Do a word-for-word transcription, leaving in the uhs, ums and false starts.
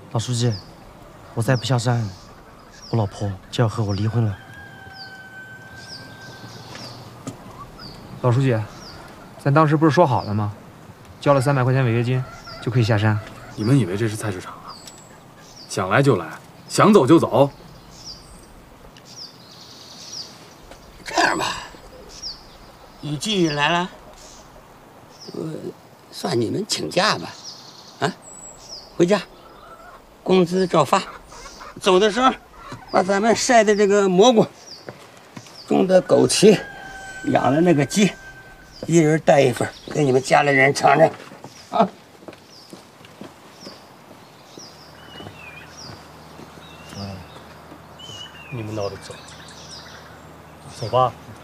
老书记，我再不下山，我老婆就要和我离婚了。 老书记，咱当时不是说好了吗？交了三百块钱违约金就可以下山。 你们以为这是菜市场啊？想来就来，想走就走。 这样吧，雨季来了，我算你们请假吧。啊，回家，工资照发。走的时候，把咱们晒的这个蘑菇、种的枸杞、养的那个鸡，一人带一份，给你们家里人尝尝。啊。 你们闹着走，走吧。